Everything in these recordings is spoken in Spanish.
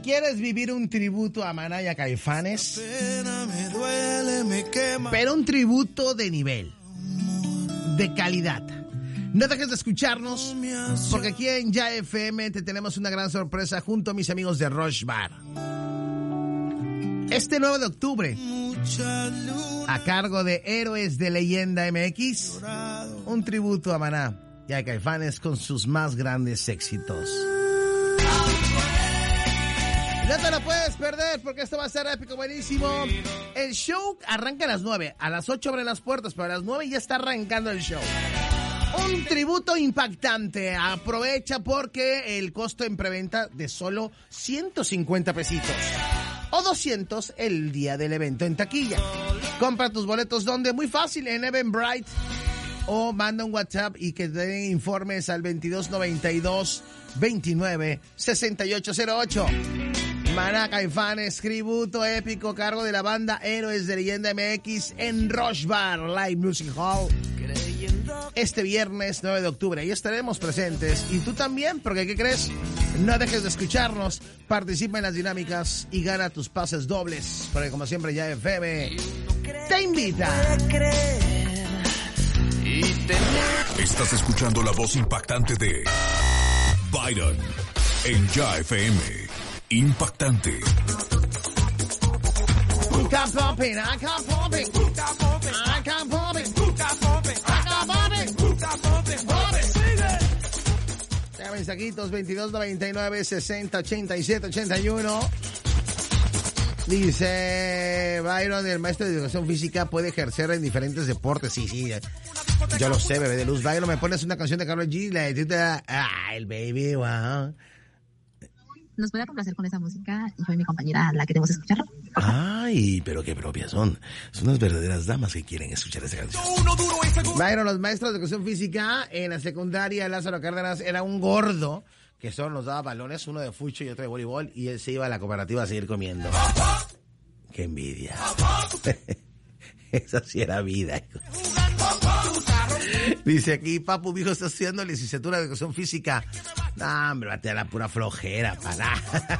¿Quieres vivir un tributo a Maná y a Caifanes? Pero un tributo de nivel, de calidad. No dejes de escucharnos, porque aquí en Ya FM te tenemos una gran sorpresa junto a mis amigos de Rush Bar. Este 9 de octubre, a cargo de Héroes de Leyenda MX, un tributo a Maná y a Caifanes con sus más grandes éxitos. No te lo puedes perder porque esto va a ser épico, buenísimo. El show arranca a las 9, a las 8 abren las puertas, pero a las 9 ya está arrancando el show. Un tributo impactante. Aprovecha porque el costo en preventa de solo 150 pesitos. O 200 el día del evento en taquilla. Compra tus boletos donde, muy fácil, en Eventbrite. O manda un WhatsApp y que te den informes al 2292 29 6808. Maná, Caifanes, tributo épico, cargo de la banda Héroes de Leyenda MX en Rush Bar Live Music Hall. Este viernes 9 de octubre. Ahí estaremos presentes. Y tú también, porque ¿qué crees? No dejes de escucharnos. Participa en las dinámicas y gana tus pases dobles. Porque como siempre, Ya FM te invita. Estás escuchando la voz impactante de Byron en Ya FM. Impactante. Mensajitos 2299 60 87 81. Dice Byron, el maestro de educación física puede ejercer en diferentes deportes. Sí, yo lo sé, bebé de luz. Byron, me pones una canción de Karol G, la de el baby, wow. Nos puede complacer con esa música y fue mi compañera la que queremos escuchar. Ay, pero qué propias son. Son unas verdaderas damas que quieren escuchar esa canción. Byron, los maestros de educación física en la secundaria Lázaro Cárdenas era un gordo que solo nos daba balones, uno de fucho y otro de voleibol, y él se iba a la cooperativa a seguir comiendo. ¡Qué envidia! Esa sí era vida. Dice aquí, papu, mi hijo está estudiando licenciatura de educación física. No, hombre, bate a la pura flojera, para.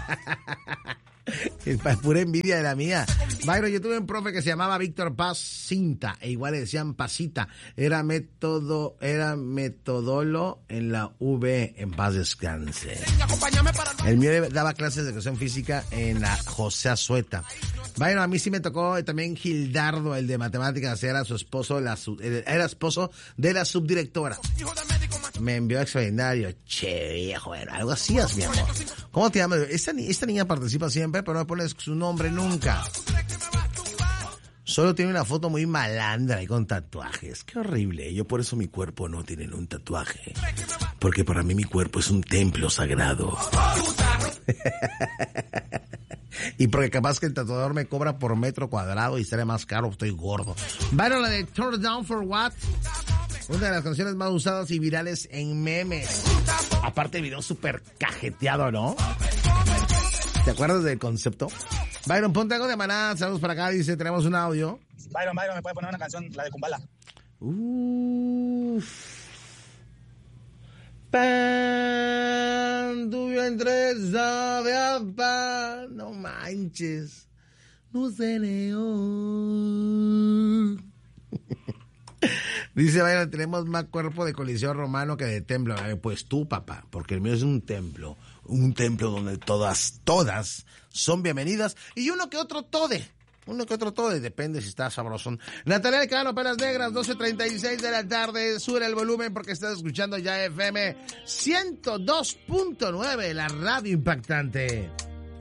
Es pura envidia de la mía. Byron, yo tuve un profe que se llamaba Víctor Paz Cinta, e igual le decían Pasita. Era metodolo en la V, en paz descanse. El mío daba clases de educación física en la José Azueta. Byron, a mí sí me tocó también Gildardo, el de matemáticas, era su esposo, era esposo de la subdirectora. Me envió a extraordinario. Che, viejo, bueno, algo así es, mi amor. ¿Cómo te llamas? Esta niña participa siempre, pero no me pones su nombre nunca. Solo tiene una foto muy malandra y con tatuajes. Qué horrible. Yo por eso mi cuerpo no tiene un tatuaje. Porque para mí mi cuerpo es un templo sagrado. Y porque capaz que el tatuador me cobra por metro cuadrado y sale más caro, estoy gordo. Bueno, la de Turn Down for What? Una de las canciones más usadas y virales en memes. Aparte, video súper cajeteado, ¿no? ¿Te acuerdas del concepto? Byron, ponte algo de Maná. Saludos para acá. Dice, tenemos un audio. Byron, ¿me puede poner una canción, la de Kumbala? Pan, tu vientre sabe a pan. No manches. Luz de neón. Dice, Byron, tenemos más cuerpo de coliseo romano que de templo. Pues tú, papá, porque el mío es un templo donde todas son bienvenidas y uno que otro tode, depende si está sabrosón. Natalia Cano, Pelas Negras, 12:36 de la tarde, sube el volumen porque estás escuchando Ya FM 102.9, la radio impactante.